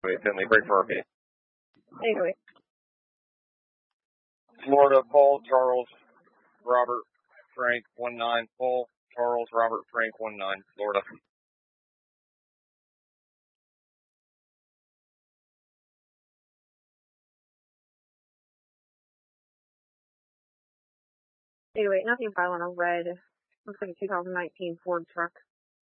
Finley, break for RP. Anyway. Florida, Paul, Charles, Robert, Frank, 19. Paul, Charles, Robert, Frank, 19. Florida. Anyway, nothing violent on red. Looks like a 2019 Ford truck.